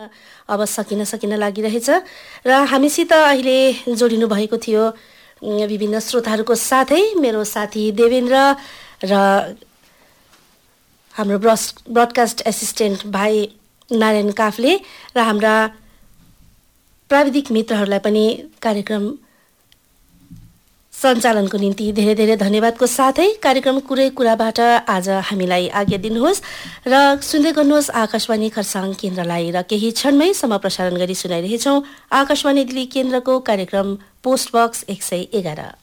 अब सकिन लागिरहेछ र हामीसित अहिले जोडिनु भएको थियो विभिन्न स्रोतहरूको साथै मेरो साथी देवेन्द्र र हाम्रो ब्रडकास्ट एसिस्टेन्ट भाइ नारायण काफले र हाम्रा प्राविधिक मित्रहरूलाई पनि कार्यक्रम सञ्चालनको निम्ति धेरै धेरै धन्यवादको साथै कार्यक्रम कुरै कुराबाट आज हामीलाई आज्ञा दिनुहोस् र सुन्दै गर्नुहोस् आकाशवाणी खरसाङ केन्द्रलाई र केही क्षणमै समप्रसारण गरी सुनाइरहेछौँ आकाशवाणी दिल्ली केन्द्रको कार्यक्रम पोस्ट बक्स 111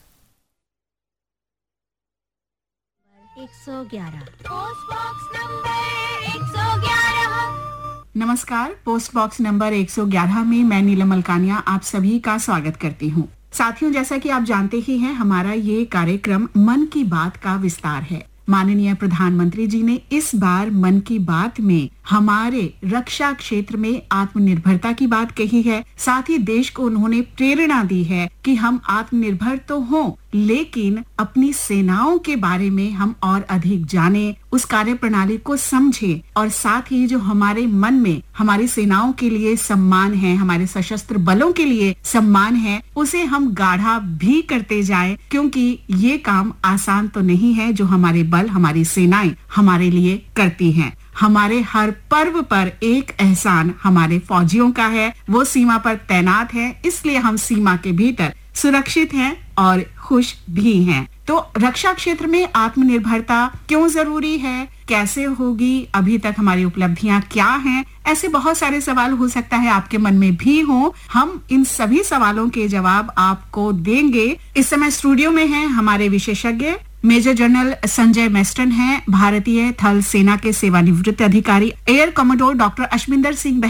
नमस्कार। पोस्ट बॉक्स नंबर 111 में मैं नीलम अलकानिया आप सभी का स्वागत करती हूँ। साथियों, जैसा कि आप जानते ही हैं, हमारा ये कार्यक्रम मन की बात का विस्तार है। माननीय प्रधानमंत्री जी ने इस बार मन की बात में हमारे रक्षा क्षेत्र में आत्मनिर्भरता की बात कही है। साथ ही देश को उन्होंने प्रेरणा दी है कि हम आत्मनिर्भर तो हों, लेकिन अपनी सेनाओं के बारे में हम और अधिक जाने, उस कार्य प्रणाली को समझें और साथ ही जो हमारे मन में हमारी सेनाओं के लिए सम्मान है, हमारे सशस्त्र बलों के लिए सम्मान है, उसे हम गाढ़ा भी करते जाएं, क्योंकि ये काम आसान तो नहीं है जो हमारे बल, हमारी सेनाएं हमारे लिए करती हैं। हमारे हर पर्व पर एक एहसान हमारे फौजियों का है, वो सीमा पर तैनात है, इसलिए हम सीमा के भीतर सुरक्षित हैं और खुश भी हैं। तो रक्षा क्षेत्र में आत्मनिर्भरता क्यों जरूरी है, कैसे होगी, अभी तक हमारी उपलब्धियां क्या हैं, ऐसे बहुत सारे सवाल हो सकता है आपके मन में भी हो। हम इन सभी सवालों के जवाब आपको देंगे। इस समय स्टूडियो में हैं हमारे विशेषज्ञ मेजर जनरल संजय मेस्टन हैं, भारतीय थल सेना के सेवानिवृत्त अधिकारी, air commodore doctor Ashwinder Singh